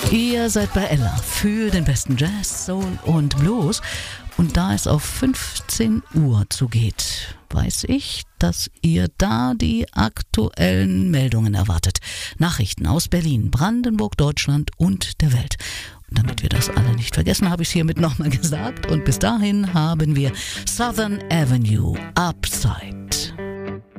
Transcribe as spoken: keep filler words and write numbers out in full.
Ihr seid bei Ella für den besten Jazz, Soul und Blues. Und da es auf fünfzehn Uhr zugeht, weiß ich, dass ihr da die aktuellen Meldungen erwartet. Nachrichten aus Berlin, Brandenburg, Deutschland und der Welt. Und damit wir das alle nicht vergessen, habe ich es hiermit nochmal gesagt. Und bis dahin haben wir Southern Avenue Upside.